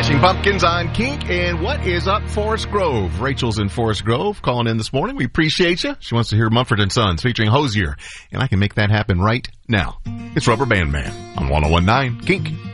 Smashing Pumpkins on Kink. And what is up, Forest Grove? Rachel's in Forest Grove calling in this morning. We appreciate you. She wants to hear Mumford & Sons featuring Hosier. And I can make that happen right now. It's Rubber Band Man on 101.9 Kink.